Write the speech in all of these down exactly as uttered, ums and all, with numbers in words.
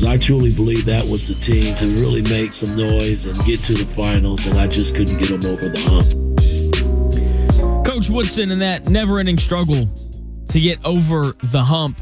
because I truly believe that was the team to really make some noise and get to the finals, and I just couldn't get them over the hump. Coach Woodson in that never-ending struggle to get over the hump.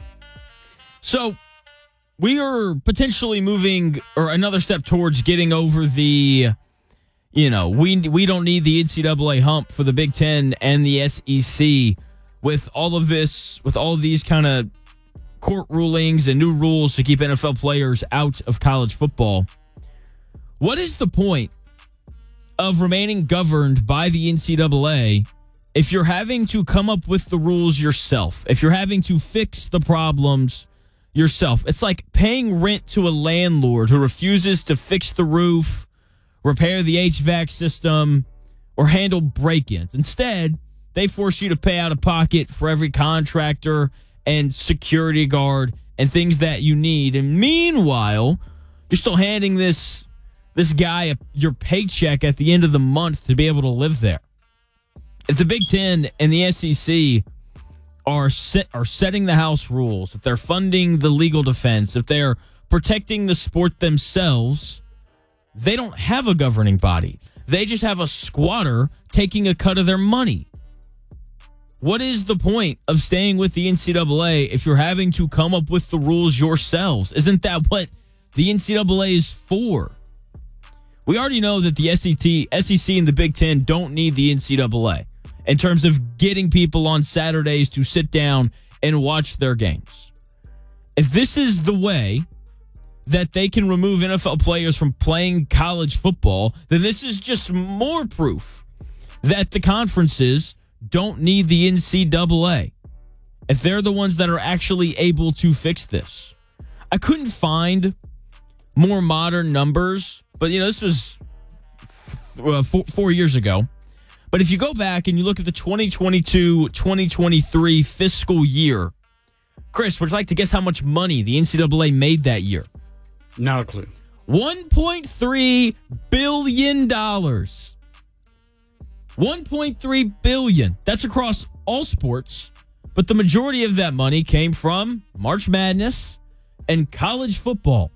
So we are potentially moving or another step towards getting over the, you know, we we don't need the N C double A hump for the Big Ten and the S E C with all of this, with all of these kind of court rulings and new rules to keep N F L players out of college football. What is the point of remaining governed by the N C double A if you're having to come up with the rules yourself, if you're having to fix the problems yourself? It's like paying rent to a landlord who refuses to fix the roof, repair the H V A C system, or handle break-ins. Instead, they force you to pay out of pocket for every contractor and security guard and things that you need. And meanwhile, you're still handing this this guy a, your paycheck at the end of the month to be able to live there. If the Big Ten and the S E C are set, are setting the house rules, if they're funding the legal defense, if they're protecting the sport themselves, they don't have a governing body. They just have a squatter taking a cut of their money. What is the point of staying with the N C double A if you're having to come up with the rules yourselves? Isn't that what the N C double A is for? We already know that the S E C, S E C and the Big Ten don't need the N C double A in terms of getting people on Saturdays to sit down and watch their games. If this is the way that they can remove N F L players from playing college football, then this is just more proof that the conferences don't need the N C double A if they're the ones that are actually able to fix this. I couldn't find more modern numbers, but, you know, this was uh, four, four years ago. But if you go back and you look at the twenty twenty-two twenty twenty-three fiscal year, Chris, would you like to guess how much money the N C double A made that year? Not a clue. one point three billion dollars. one point three billion dollars. That's across all sports, but the majority of that money came from March Madness and college football.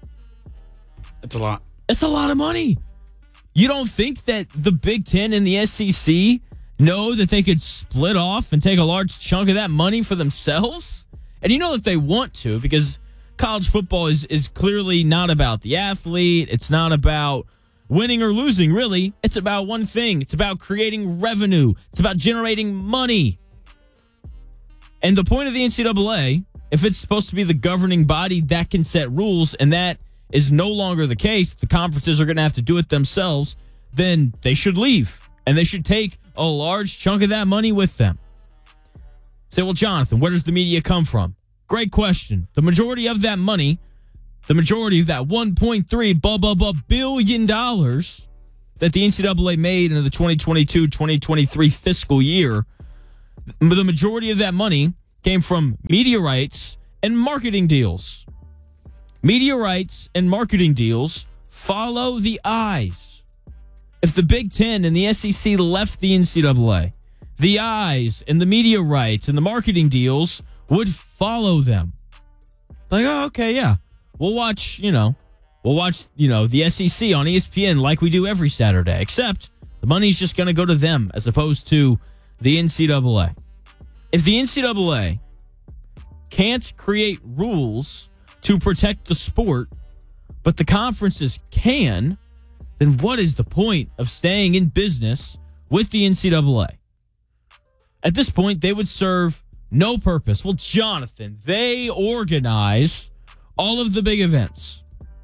That's a lot. It's a lot of money. You don't think that the Big Ten and the S E C know that they could split off and take a large chunk of that money for themselves? And you know that they want to, because college football is, is clearly not about the athlete. It's not about winning or losing, really. It's about one thing. It's about creating revenue. It's about generating money. And the point of the N C double A, if it's supposed to be the governing body that can set rules, and that is no longer the case, the conferences are going to have to do it themselves, then they should leave. And they should take a large chunk of that money with them. Say, well, Jonathan, where does the media come from? Great question. The majority of that money, the majority of that one point three billion dollars that the N C double A made in the twenty twenty-two twenty twenty-three fiscal year, the majority of that money came from media rights and marketing deals. Media rights and marketing deals follow the eyes. If the Big Ten and the S E C left the N C double A, the eyes and the media rights and the marketing deals would follow them. Like, oh, okay, yeah. We'll watch, you know, we'll watch, you know, the S E C on E S P N like we do every Saturday, except the money's just going to go to them as opposed to the N C double A. If the N C double A can't create rules to protect the sport, but the conferences can, then what is the point of staying in business with the N C double A? At this point, they would serve no purpose. Well, Jonathan, they organize all of the big events.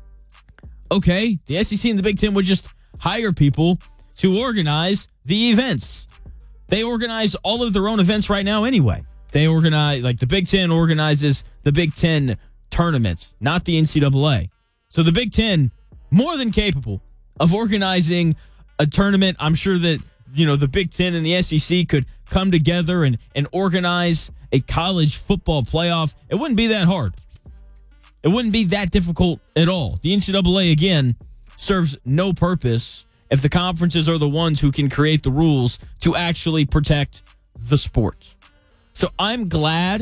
Okay, the S E C and the Big Ten would just hire people to organize the events. They organize all of their own events right now anyway. They organize, like the Big Ten organizes the Big Ten tournaments, not the N C double A. So the Big Ten, more than capable of organizing a tournament. I'm sure that, you know, the Big Ten and the S E C could come together and, and organize a college football playoff. It wouldn't be that hard. It wouldn't be that difficult at all. The N C double A, again, serves no purpose if the conferences are the ones who can create the rules to actually protect the sport. So I'm glad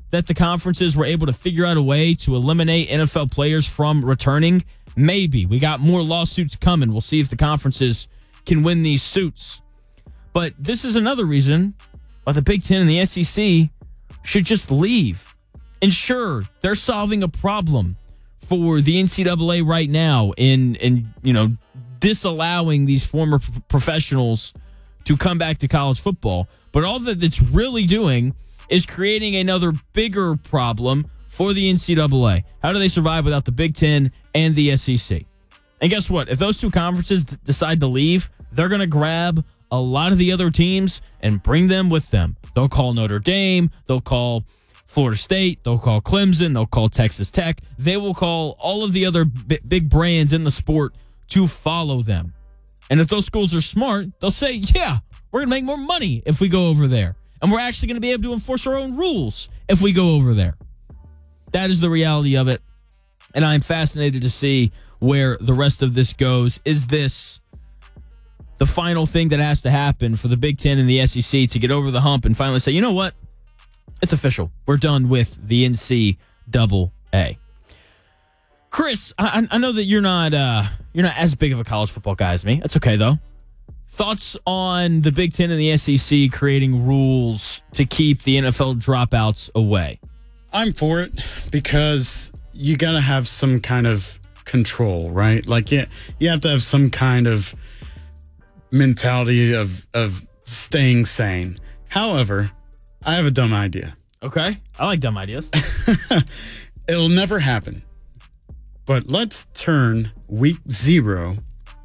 that the conferences were able to figure out a way to eliminate N F L players from returning? Maybe. We got more lawsuits coming. We'll see if the conferences can win these suits. But this is another reason why the Big Ten and the S E C should just leave. And sure, they're solving a problem for the N C double A right now in, in you know, disallowing these former p- professionals to come back to college football. But all that it's really doing is creating another bigger problem for the N C double A. How do they survive without the Big Ten and the S E C? And guess what? If those two conferences d- decide to leave, they're going to grab a lot of the other teams and bring them with them. They'll call Notre Dame. They'll call Florida State. They'll call Clemson. They'll call Texas Tech. They will call all of the other b- big brands in the sport to follow them. And if those schools are smart, they'll say, yeah, we're going to make more money if we go over there. And we're actually going to be able to enforce our own rules if we go over there. That is the reality of it. And I'm fascinated to see where the rest of this goes. Is this the final thing that has to happen for the Big Ten and the S E C to get over the hump and finally say, you know what? It's official. We're done with the N C double A. Chris, I, I know that you're not uh, you're not as big of a college football guy as me. That's okay, though. Thoughts on the Big Ten and the S E C creating rules to keep the N F L dropouts away? I'm for it because you got to have some kind of control, right? Like, yeah, you have to have some kind of mentality of of staying sane. However, I have a dumb idea. Okay. I like dumb ideas. It'll never happen. But let's turn week zero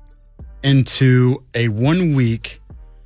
into a one week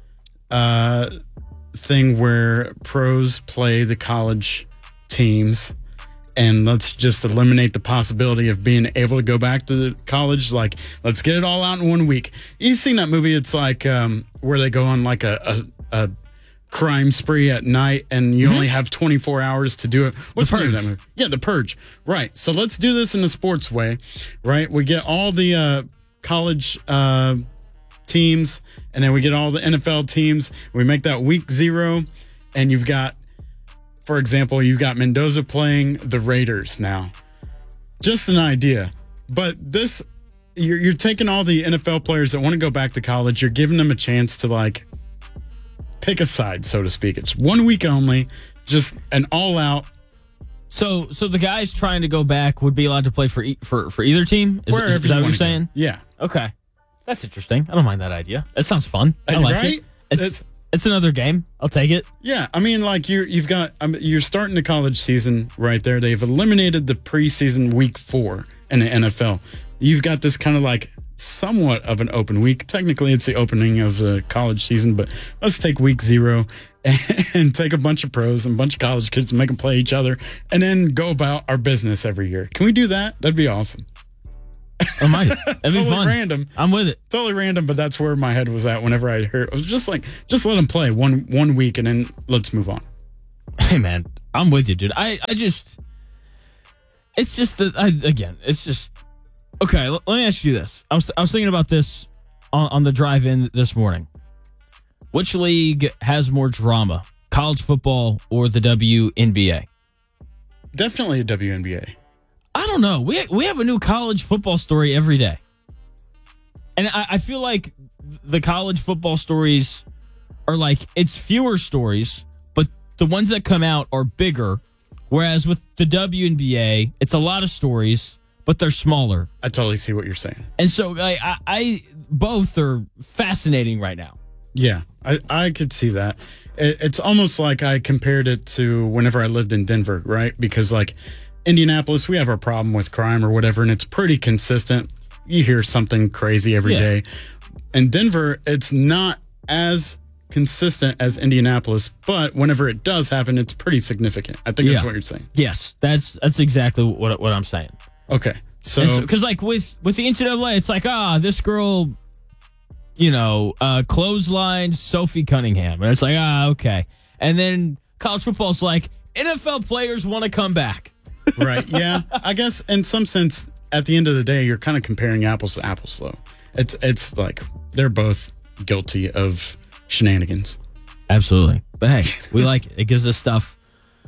uh, thing where pros play the college teams, and let's just eliminate the possibility of being able to go back to college. Like, let's get it all out in one week. You've seen that movie? It's like um, where they go on like a, a, a crime spree at night, and you mm-hmm. only have twenty-four hours to do it. What's the, the name of that movie? Yeah, The Purge. Right. So let's do this in the sports way, right? We get all the uh, college uh, teams, and then we get all the N F L teams. We make that week zero, and you've got, for example, you've got Mendoza playing the Raiders now. Just an idea. But this, you're, you're taking all the N F L players that want to go back to college, you're giving them a chance to, like, pick a side, so to speak. It's one week only, just an all-out. So, so the guys trying to go back would be allowed to play for e- for for either team. Is, Wherever is, is that you what you're wanna saying? go. Yeah. Okay, that's interesting. I don't mind that idea. That sounds fun. I like right? it. It's, It's it's another game. I'll take it. Yeah, I mean, like you, you've got, I mean, you're starting the college season right there. They've eliminated the preseason week four in the N F L. You've got this kind of like somewhat of an open week. Technically, it's the opening of the college season, but let's take week zero and, and take a bunch of pros and a bunch of college kids and make them play each other, and then go about our business every year. Can we do that? That'd be awesome. Oh my, that'd totally be fun. Random. I'm with it. Totally random, but that's where my head was at whenever I heard. I was just like, just let them play one one week and then let's move on. Hey man, I'm with you, dude. I, I just, it's just that I again, it's just okay. L- let me ask you this. I was I was thinking about this on, on the drive in this morning. Which league has more drama, college football or the W N B A? Definitely a W N B A. I don't know. We we have a new college football story every day. And I, I feel like the college football stories are like, it's fewer stories, but the ones that come out are bigger. Whereas with the W N B A, it's a lot of stories, but they're smaller. I totally see what you're saying. And so I, I, I both are fascinating right now. Yeah, I, I could see that. It, it's almost like I compared it to whenever I lived in Denver, right? Because like Indianapolis, we have our problem with crime or whatever, and it's pretty consistent. You hear something crazy every Yeah. day. In Denver, it's not as consistent as Indianapolis, but whenever it does happen, it's pretty significant. I think that's Yeah. what you're saying. Yes, that's that's exactly what what I'm saying. Okay, so Because like with with the N C double A, it's like, ah, this girl, you know, uh, clotheslined Sophie Cunningham, and it's like, ah, okay. And then college football's like, N F L players want to come back. right, yeah. I guess in some sense, at the end of the day, you're kind of comparing apples to apples, though. It's it's like they're both guilty of shenanigans. Absolutely. But hey, we like it. It gives us stuff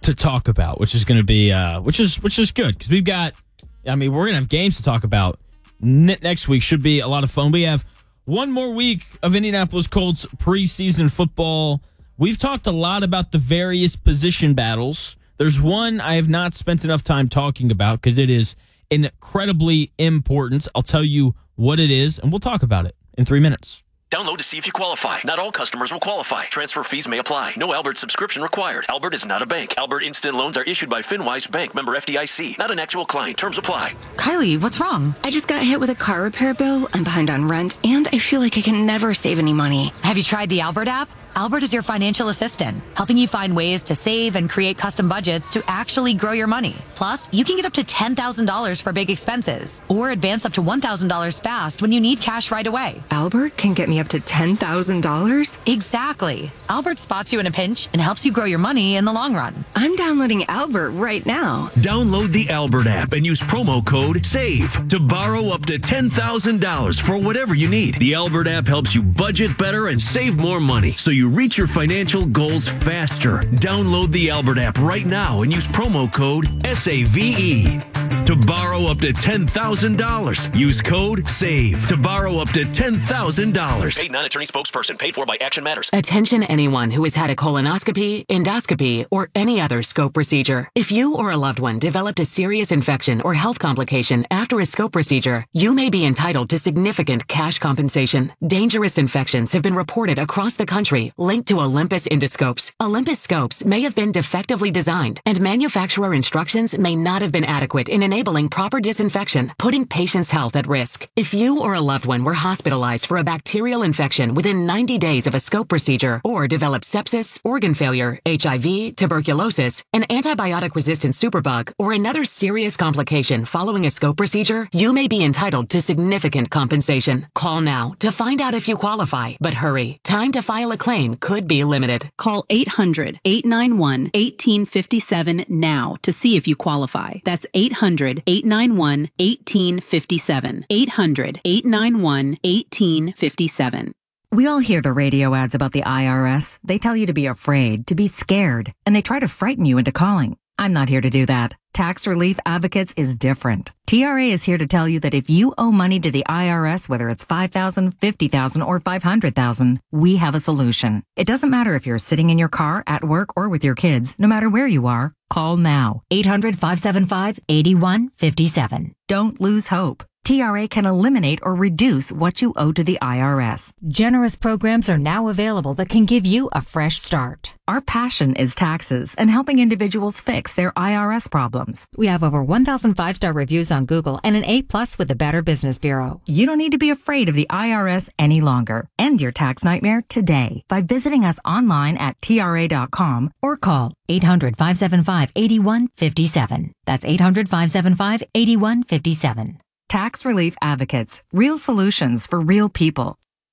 to talk about, which is going to be, uh, which is which is good because we've got. I mean, we're going to have games to talk about. Ne- next week should be a lot of fun. We have one more week of Indianapolis Colts preseason football. We've talked a lot about the various position battles. There's one I have not spent enough time talking about because it is incredibly important. I'll tell you what it is, and we'll talk about it in three minutes. Download to see if you qualify. Not all customers will qualify. Transfer fees may apply. No Albert subscription required. Albert is not a bank. Albert Instant Loans are issued by FinWise Bank, member F D I C. Not an actual client. Terms apply. Kylie, what's wrong? I just got hit with a car repair bill. I'm behind on rent, and I feel like I can never save any money. Have you tried the Albert app? Albert is your financial assistant, helping you find ways to save and create custom budgets to actually grow your money. Plus, you can get up to ten thousand dollars for big expenses or advance up to one thousand dollars fast when you need cash right away. Albert can get me up to ten thousand dollars? Exactly. Albert spots you in a pinch and helps you grow your money in the long run. I'm downloading Albert right now. Download the Albert app and use promo code SAVE to borrow up to ten thousand dollars for whatever you need. The Albert app helps you budget better and save more money so you reach your financial goals faster. Download the Albert app right now and use promo code S A V E to borrow up to ten thousand dollars. Use code SAVE to borrow up to ten thousand dollars. Paid non-attorney spokesperson. Paid for by Action Matters. Attention anyone who has had a colonoscopy, endoscopy, or any other scope procedure. If you or a loved one developed a serious infection or health complication after a scope procedure, you may be entitled to significant cash compensation. Dangerous infections have been reported across the country linked to Olympus endoscopes. Olympus scopes may have been defectively designed, and manufacturer instructions may not have been adequate in enabling proper disinfection, putting patients' health at risk. If you or a loved one were hospitalized for a bacterial infection within ninety days of a scope procedure, or developed sepsis, organ failure, H I V, tuberculosis, an antibiotic-resistant superbug, or another serious complication following a scope procedure, you may be entitled to significant compensation. Call now to find out if you qualify, but hurry. Time to file a claim could be limited. Call eight hundred, eight nine one, one eight five seven now to see if you qualify. That's eight hundred, eight nine one, one eight five seven. eight hundred, eight nine one, one eight five seven. We all hear the radio ads about the I R S. They tell you to be afraid, to be scared, and they try to frighten you into calling. I'm not here to do that. Tax Relief Advocates is different. T R A is here to tell you that if you owe money to the I R S, whether it's five thousand dollars, fifty thousand dollars, or five hundred thousand dollars, we have a solution. It doesn't matter if you're sitting in your car, at work, or with your kids. No matter where you are, call now. eight hundred, five seven five, eight one five seven. Don't lose hope. T R A can eliminate or reduce what you owe to the I R S. Generous programs are now available that can give you a fresh start. Our passion is taxes and helping individuals fix their I R S problems. We have over one thousand five-star reviews on Google and an A plus with the Better Business Bureau. You don't need to be afraid of the I R S any longer. End your tax nightmare today by visiting us online at T R A dot com or call eight hundred, five seven five, eight one five seven. That's eight hundred, five seven five, eight one five seven. Tax Relief Advocates. Real solutions for real people.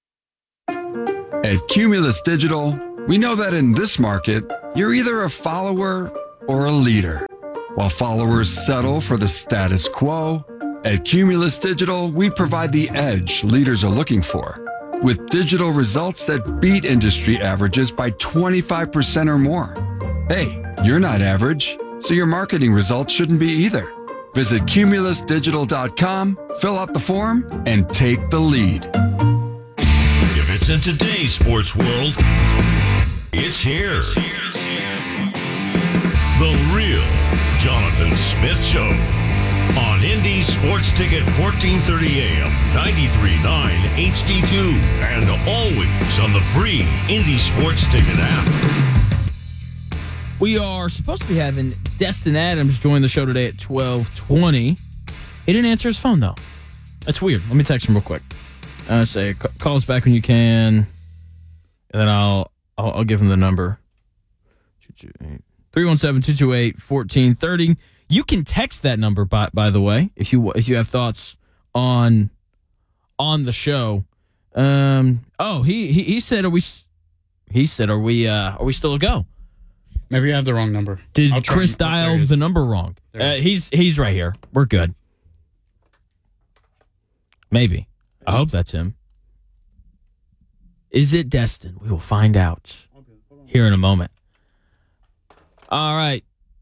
At Cumulus Digital, we know that in this market, you're either a follower or a leader. While followers settle for the status quo, at Cumulus Digital, we provide the edge leaders are looking for, with digital results that beat industry averages by twenty-five percent or more. Hey, you're not average, so your marketing results shouldn't be either. Visit Cumulus Digital dot com, fill out the form, and take the lead. If it's in today's sports world, it's here. The Real Jonathan Smith Show on Indy Sports Ticket fourteen thirty A M, ninety-three point nine H D two, and always on the free Indy Sports Ticket app. We are supposed to be having Destin Adams join the show today at twelve twenty. He didn't answer his phone, though. That's weird. Let me text him real quick. Uh, say, call us back when you can, and then I'll I'll, I'll give him the number. three one seven, two two eight, one four three zero. You can text that number, by by the way, if you if you have thoughts on on the show. Um. Oh, he he, he said, are we? He said, are we? Uh, are we still a go? Maybe I have the wrong number. Did Chris and, dial the number wrong? Uh, he's he's right here. We're good. Maybe. I hope that's him. Is it Destin? We will find out here in a moment. All right.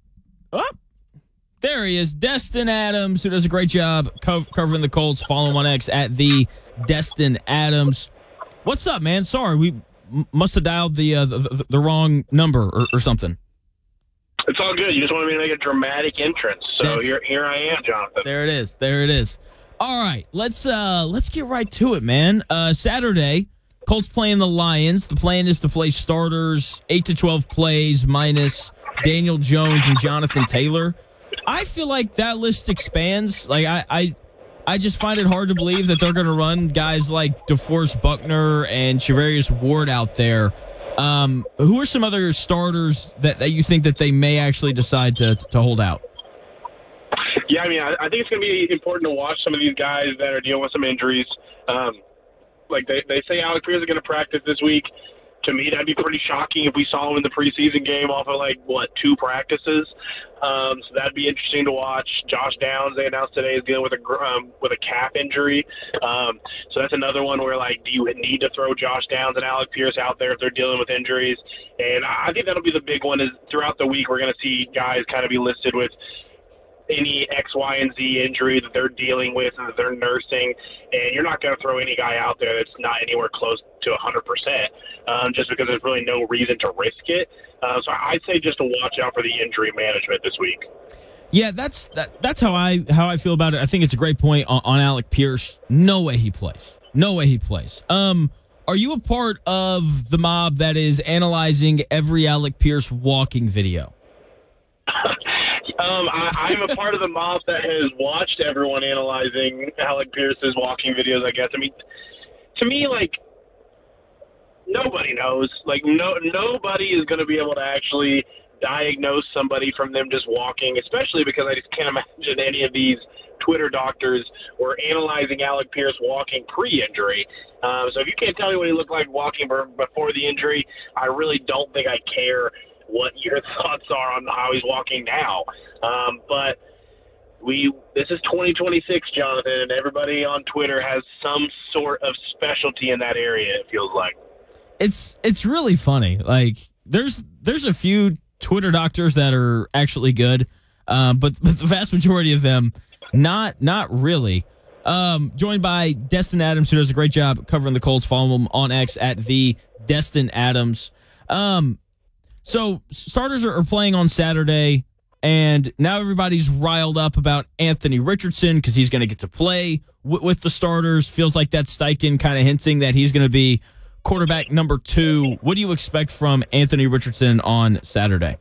Oh, there he is, Destin Adams, who does a great job co- covering the Colts. Follow him on X at the Destin Adams. What's up, man? Sorry, we m- must have dialed the, uh, the the wrong number or, or something. It's all good. You just wanted me to make a dramatic entrance, so That's, here here I am, Jonathan. There it is. There it is. All right, let's uh, let's get right to it, man. Uh, Saturday, Colts playing the Lions. The plan is to play starters, eight to twelve plays minus Daniel Jones and Jonathan Taylor. I feel like that list expands. Like I, I, I just find it hard to believe that they're going to run guys like DeForest Buckner and Charvarius Ward out there. Um, who are some other starters that, that you think that they may actually decide to to hold out? Yeah, I mean, I, I think it's going to be important to watch some of these guys that are dealing with some injuries. Um, like they, they say Alec Pierce is going to practice this week. To me, that'd be pretty shocking if we saw him in the preseason game off of, like, what, two practices. Um, so that'd be interesting to watch. Josh Downs, they announced today, is dealing with a um, with a calf injury. Um, so that's another one where, like, do you need to throw Josh Downs and Alec Pierce out there if they're dealing with injuries? And I think that'll be the big one is throughout the week we're going to see guys kind of be listed with any X, Y, and Z injury that they're dealing with and that they're nursing, and you're not going to throw any guy out there that's not anywhere close to one hundred percent um, just because there's really no reason to risk it. Uh, so I'd say just to watch out for the injury management this week. Yeah, that's that, that's how I how I feel about it. I think it's a great point on, on Alec Pierce. No way he plays. No way he plays. Um, are you a part of the mob that is analyzing every Alec Pierce walking video? Um, I, I'm a part of the mob that has watched everyone analyzing Alec Pierce's walking videos, I guess. I mean, to me, like, nobody knows. Like, no, nobody is going to be able to actually diagnose somebody from them just walking, especially because I just can't imagine any of these Twitter doctors were analyzing Alec Pierce walking pre-injury. Um, so if you can't tell me what he looked like walking before the injury, I really don't think I care what your thoughts are on how he's walking now. Um, but we this is twenty twenty-six, Jonathan, and everybody on Twitter has some sort of specialty in that area, it feels like. It's it's really funny. Like there's there's a few Twitter doctors that are actually good, um, but, but the vast majority of them not not really. Um, joined by Destin Adams, who does a great job covering the Colts. Follow him on X at the Destin Adams. Um, So starters are, are playing on Saturday, and now everybody's riled up about Anthony Richardson because he's going to get to play w- with the starters. Feels like that's Steichen kind of hinting that he's going to be quarterback number two. What do you expect from Anthony Richardson on Saturday?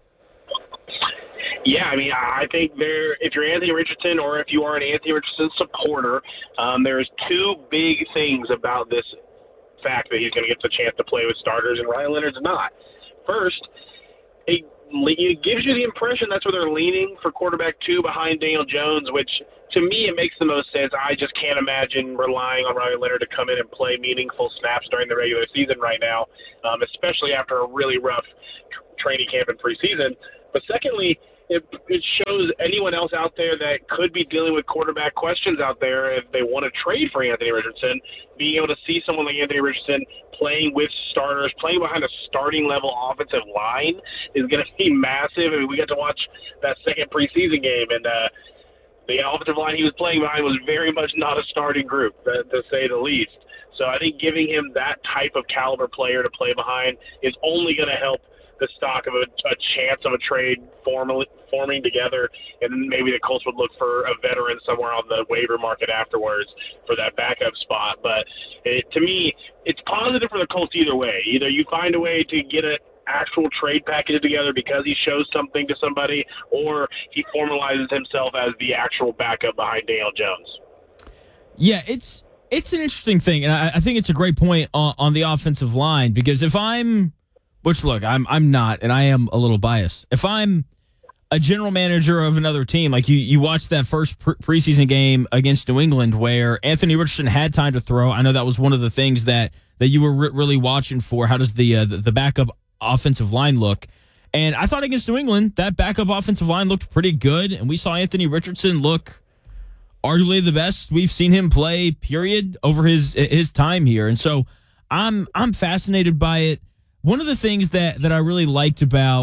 Yeah, I mean, I think there. If you're Anthony Richardson or if you are an Anthony Richardson supporter, um, there's two big things about this fact that he's going to get the chance to play with starters and Ryan Leonard's not. First, It, it gives you the impression that's where they're leaning for quarterback two behind Daniel Jones, which to me it makes the most sense. I just can't imagine relying on Ryan Leonard to come in and play meaningful snaps during the regular season right now, um, especially after a really rough training camp and preseason. But secondly, it, it shows anyone else out there that could be dealing with quarterback questions out there if they want to trade for Anthony Richardson, being able to see someone like Anthony Richardson playing with starters, playing behind a starting level offensive line is going to be massive. I mean, we got to watch that second preseason game, and uh, the offensive line he was playing behind was very much not a starting group, to, to say the least. So I think giving him that type of caliber player to play behind is only going to help the stock of a, a chance of a trade formally, forming together, and then maybe the Colts would look for a veteran somewhere on the waiver market afterwards for that backup spot. But it, to me, it's positive for the Colts either way. Either you find a way to get an actual trade package together because he shows something to somebody, or he formalizes himself as the actual backup behind Daniel Jones. Yeah, it's it's an interesting thing, and I, I think it's a great point on, on the offensive line, because if I'm Which, look, I'm I'm not, and I am a little biased. If I'm a general manager of another team, like you, you watched that first pre- preseason game against New England where Anthony Richardson had time to throw. I know that was one of the things that, that you were re- really watching for. How does the, uh, the the backup offensive line look? And I thought against New England, that backup offensive line looked pretty good, and we saw Anthony Richardson look arguably the best we've seen him play, period, over his his time here. And so I'm I'm fascinated by it. One of the things that, that I really liked about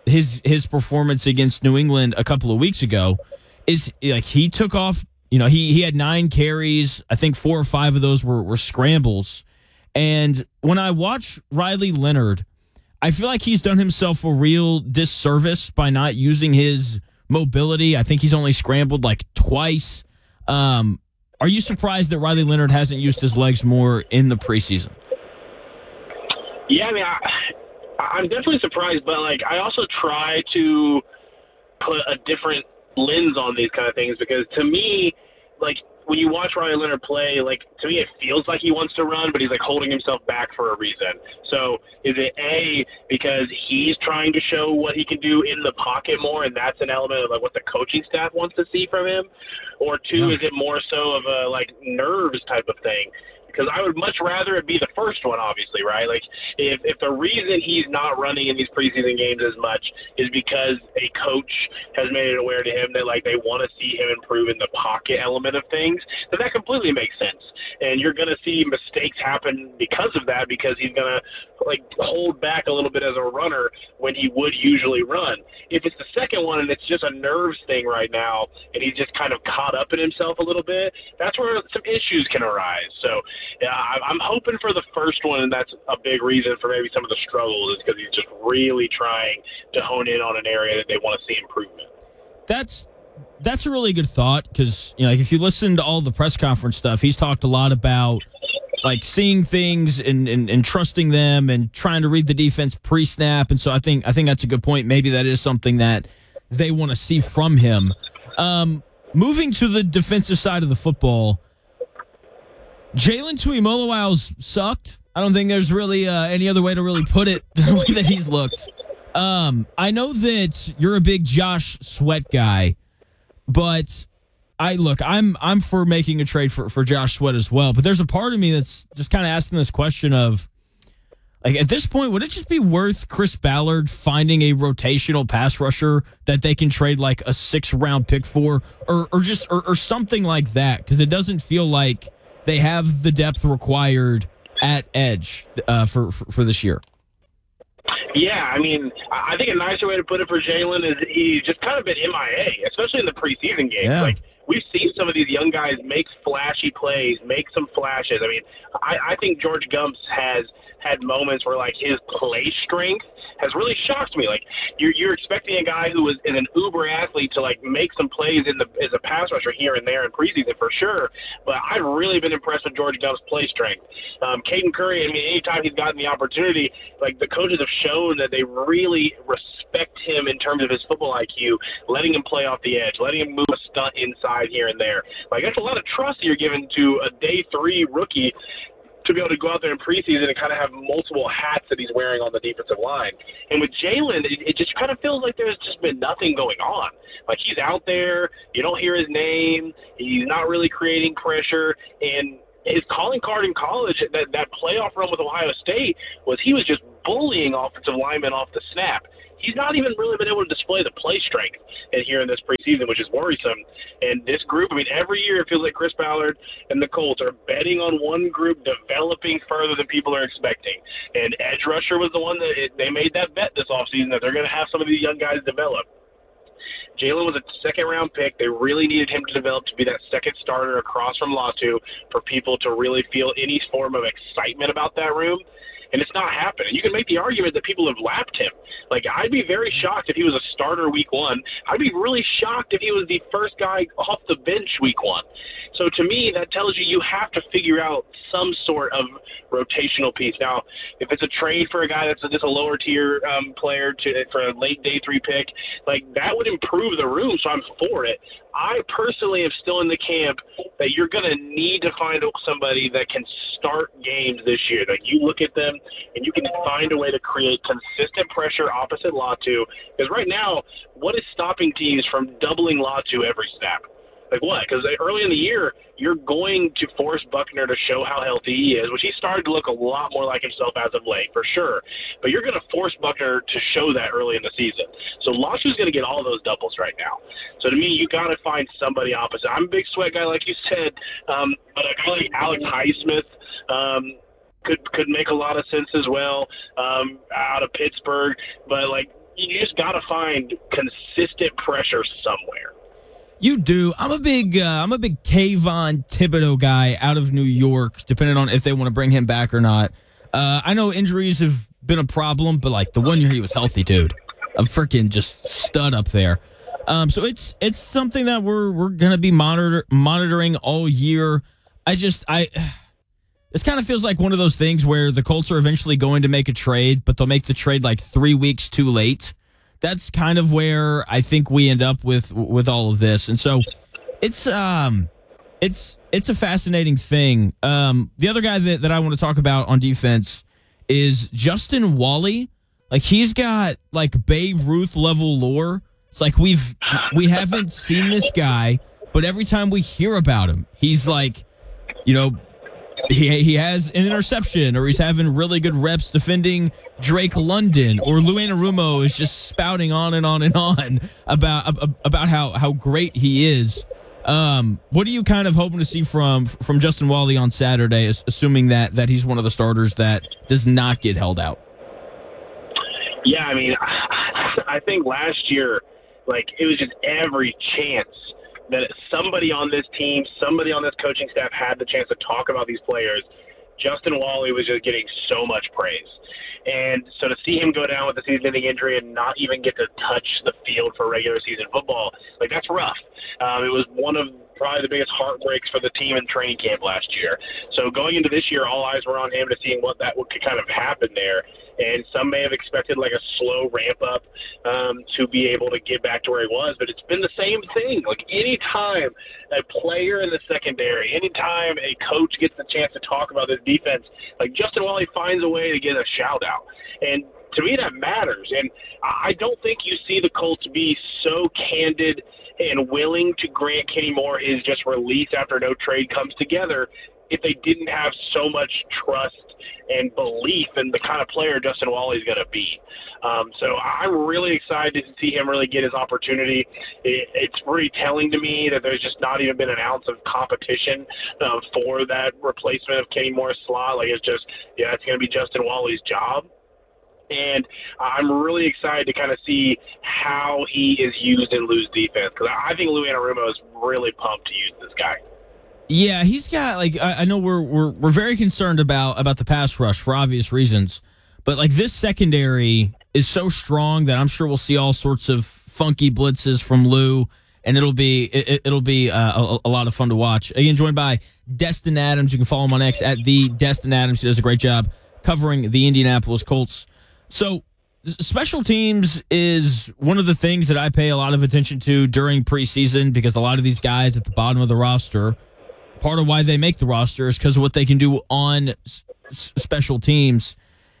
his his performance against New England a couple of weeks ago is like he took off. You know, he he had nine carries. I think four or five of those were were scrambles. And when I watch Riley Leonard, I feel like he's done himself a real disservice by not using his mobility. I think he's only scrambled like twice. Um, are you surprised that Riley Leonard hasn't used his legs more in the preseason? Yeah, I mean, I, I'm definitely surprised, but like I also try to put a different lens on these kind of things because to me, like when you watch Riley Leonard play, like to me it feels like he wants to run, but he's like holding himself back for a reason. So is it A, because he's trying to show what he can do in the pocket more, and that's an element of like what the coaching staff wants to see from him? Or two, yeah. is it more so of a like nerves type of thing? Because I would much rather it be the first one, obviously, right? Like, if, if the reason he's not running in these preseason games as much is because a coach has made it aware to him that, like, they want to see him improve in the pocket element of things, then that completely makes sense. And you're going to see mistakes happen because of that, because he's going to, like, hold back a little bit as a runner when he would usually run. If it's the second one and it's just a nerves thing right now and he's just kind of caught up in himself a little bit, that's where some issues can arise. So, yeah, I'm hoping for the first one, and that's a big reason for maybe some of the struggles is because he's just really trying to hone in on an area that they want to see improvement. That's that's a really good thought because, you know, like if you listen to all the press conference stuff, he's talked a lot about like seeing things and, and, and trusting them and trying to read the defense pre-snap. And so I think I think that's a good point. Maybe that is something that they want to see from him. Um, moving to the defensive side of the football, Jalen Tuimoloau's sucked. I don't think there's really uh, any other way to really put it the way that he's looked. Um, I know that you're a big Josh Sweat guy, but I look, I'm I'm for making a trade for, for Josh Sweat as well. But there's a part of me that's just kind of asking this question of, like, at this point, would it just be worth Chris Ballard finding a rotational pass rusher that they can trade like a six round pick for, or or just or, or something like that? Because it doesn't feel like they have the depth required at edge uh, for, for for this year. Yeah, I mean, I think a nicer way to put it for Jalen is he's just kind of been M I A, especially in the preseason games. Yeah. Like, we've seen some of these young guys make flashy plays, make some flashes. I mean, I, I think George Gumps has had moments where, like, his play strength has really shocked me. Like, you're, you're expecting a guy who is, is an uber athlete to, like, make some plays in the as a pass rusher here and there in preseason for sure, but I've really been impressed with George Gumps' play strength. Um, Caden Curry, I mean, anytime he's gotten the opportunity, like, the coaches have shown that they really respect him in terms of his football I Q, letting him play off the edge, letting him move a stunt inside here and there. Like, that's a lot of trust you're giving to a day three rookie to be able to go out there in preseason and kind of have multiple hats that he's wearing on the defensive line. And with Jalen, it, it just kind of feels like there's just been nothing going on. Like, he's out there, you don't hear his name, he's not really creating pressure, and his calling card in college, that, that playoff run with Ohio State, was he was just bullying offensive linemen off the snap. He's not even really been able to display the play strength in here in this preseason, which is worrisome. And this group, I mean, every year it feels like Chris Ballard and the Colts are betting on one group developing further than people are expecting. And edge rusher was the one that it, they made that bet this offseason that they're going to have some of these young guys develop. Jalen was a second-round pick. They really needed him to develop to be that second starter across from Latu for people to really feel any form of excitement about that room. And it's not happening. You can make the argument that people have lapped him. Like, I'd be very shocked if he was a starter week one. I'd be really shocked if he was the first guy off the bench week one. So to me, that tells you you have to figure out some sort of rotational piece. Now, if it's a trade for a guy that's just a lower tier um, player to for a late day three pick, like, that would improve the room, so I'm for it. I personally am still in the camp that you're going to need to find somebody that can start games this year. Like, you look at them and you can find a way to create consistent pressure opposite Latu. Because right now, what is stopping teams from doubling Latu every snap? Like, what? Because early in the year, you're going to force Buckner to show how healthy he is, which he started to look a lot more like himself as of late, for sure. But you're going to force Buckner to show that early in the season. So Latu's going to get all those doubles right now. So to me, you got to find somebody opposite. I'm a big Sweat guy, like you said, um, but a guy like Alex Highsmith um, could could make a lot of sense as well um, out of Pittsburgh. But, like, you just got to find consistent pressure somewhere. You do. I'm a big, uh, I'm a big Kayvon Thibodeau guy out of New York, depending on if they want to bring him back or not. Uh, I know injuries have been a problem, but like the one year he was healthy, dude, a freaking just stud up there. Um, so it's it's something that we're we're gonna be monitor monitoring all year. I just I. This kind of feels like one of those things where the Colts are eventually going to make a trade, but they'll make the trade like three weeks too late. That's kind of where I think we end up with with all of this, and so it's um it's it's a fascinating thing. Um, the other guy that, that I want to talk about on defense is Justin Walley. Like he's got like Babe Ruth level lore. It's like we've we haven't seen this guy, but every time we hear about him, he's like, you know. He he has an interception, or he's having really good reps defending Drake London, or Lou Anarumo is just spouting on and on and on about about how, how great he is. Um, what are you kind of hoping to see from from Justin Walley on Saturday, assuming that, that he's one of the starters that does not get held out? Yeah, I mean, I think last year, like, it was just every chance that somebody on this team, somebody on this coaching staff had the chance to talk about these players. Justin Walley was just getting so much praise. And so to see him go down with a season-ending injury and not even get to touch the field for regular season football, like, that's rough. Um, it was one of probably the biggest heartbreaks for the team in training camp last year. So going into this year, all eyes were on him to seeing what that what could kind of happen there. And some may have expected like a slow ramp up um, to be able to get back to where he was, but it's been the same thing. Like any time a player in the secondary, anytime a coach gets the chance to talk about this defense, like Justin Walley finds a way to get a shout out. And to me, that matters. And I don't think you see the Colts be so candid and willing to grant Kenny Moore his just release after no trade comes together if they didn't have so much trust and belief in the kind of player Justin Walley is going to be. Um, so I'm really excited to see him really get his opportunity. It, it's pretty telling to me that there's just not even been an ounce of competition uh, for that replacement of Kenny Moore's slot. Like, it's just, yeah, it's going to be Justin Walley's job. And I'm really excited to kind of see how he is used in Lou's defense, because I think Lou Anarumo is really pumped to use this guy. Yeah, he's got like I, I know we're we're we're very concerned about about the pass rush for obvious reasons, but like this secondary is so strong that I'm sure we'll see all sorts of funky blitzes from Lou, and it'll be it, it'll be uh, a, a lot of fun to watch. Again, joined by Destin Adams. You can follow him on X at the Destin Adams. He does a great job covering the Indianapolis Colts. So special teams is one of the things that I pay a lot of attention to during preseason, because a lot of these guys at the bottom of the roster, part of why they make the roster is because of what they can do on s- special teams.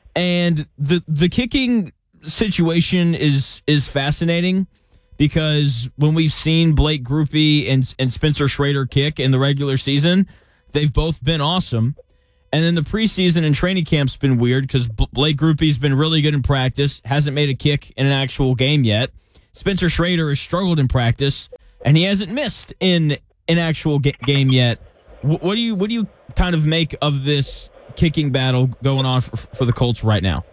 And the the kicking situation is is fascinating, because when we've seen Blake Grupe and, and Spencer Schrader kick in the regular season, they've both been awesome. And then the preseason and training camp's been weird because Blake Grupe's been really good in practice, hasn't made a kick in an actual game yet. Spencer Schrader has struggled in practice, and he hasn't missed in an actual ga- game yet. W- what do you what do you kind of make of this kicking battle going on for, for the Colts right now?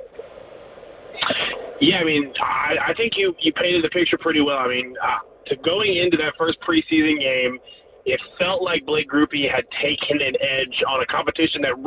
Yeah, I mean, I, I think you, you painted the picture pretty well. I mean, uh, to going into that first preseason game, it felt like Blake Grupe had taken an edge on a competition that